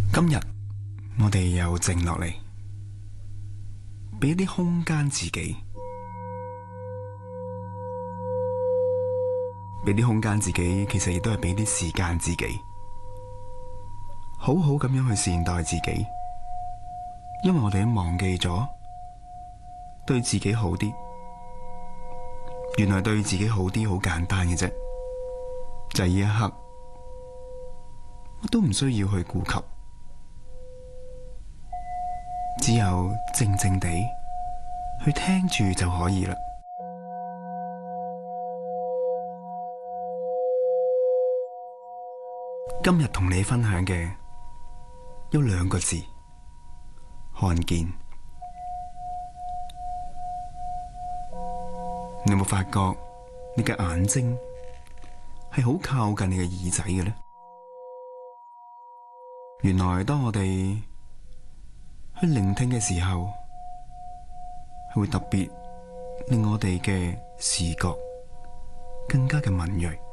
今日我哋又靜落嚟，俾啲空間自己，俾啲空間自己，其實亦都係俾啲時間自己，好好咁樣去善待自己。因為我哋都忘記咗對自己好啲，原來對自己好啲好簡單嘅啫，就係呢一刻，我都唔需要去顧及。只有靜靜地去聽住就可以啦。今日同你分享嘅有兩個字：看見。你有冇發覺你嘅眼睛係好靠近你嘅耳仔嘅呢？原來當我哋去聆聽嘅時候，係會特別令我哋嘅視覺更加嘅敏銳。